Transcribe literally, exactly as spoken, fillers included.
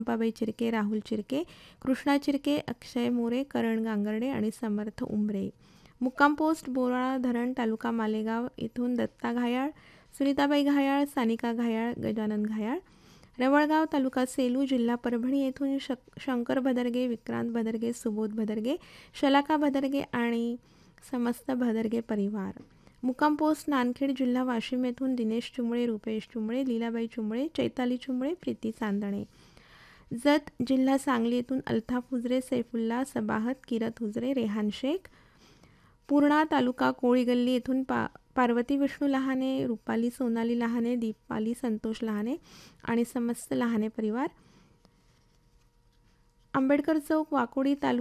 चंपाबाई चिरके, राहुल चिरके, कृष्णा चिरके, अक्षय मोरे, करण गांगर्डे आणि समर्थ उंबरे. मुक्काम पोस्ट बोराळा धरण, तालुका मालेगाव येथून दत्ता घायाळ, सुनीताबाई घायाळ, सानिका घायाळ, गजानन घायाळ. रवळगाव तालुका सेलू, जिल्हा परभणी येथून शक शंकर भदरगे, विक्रांत भदरगे, सुबोध भदरगे, शलाका भदरगे आणि समस्त भदरगे परिवार. मुक्काम पोस्ट नानखेड, जिल्हा वाशिम येथून दिनेश चुंबळे, रुपेश चुंबळे, लीलाबाई चुंबळे, चैताली चुंबळे, प्रीती चांदणे. जत, जिल्हा सांगली येथून अल्ताफ हुजरे, सैफुल्ला सबाहत, किरत हुजरे, रेहान शेख. पूर्णा तालुका कोळीगल्ली येथून पा पार्वती विष्णू लहाने, रुपाली सोनाली लहाने, दीपाली संतोष लहाने आणि समस्त लहाने परिवार. आंबेडकर चौक, वाकोडी तालुका